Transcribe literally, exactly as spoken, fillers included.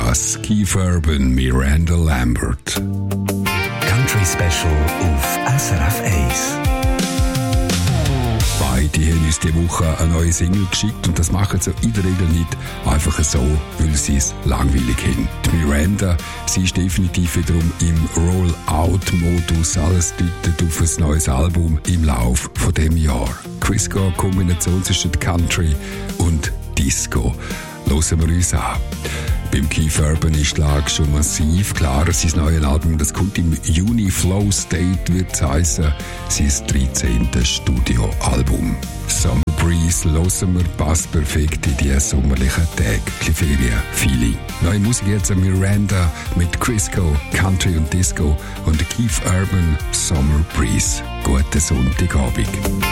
das. Keith Urban, Miranda Lambert. Country Special auf S R F eins. Beide haben uns diese Woche eine neue Single geschickt und das machen sie in der Regel nicht einfach so, weil sie es langweilig haben. Die Miranda, sie ist definitiv wiederum im Roll-Out-Modus. Alles deutet auf ein neues Album im Lauf von dem Jahr. Crisco, Kombination zwischen Country und Disco. Hören wir uns an. Beim Keith Urban ist die Lage schon massiv klar. Sein neues Album, das kommt im Juni. Flow State wird es heissen. Sein dreizehntes Studioalbum. Summer Breeze hören wir, passt perfekt in die sommerlichen Tage. Ferien, Feeling. Neue Musik jetzt an Miranda mit Crisco, Country und Disco und Keith Urban, Summer Breeze. Guten Sonntagabend.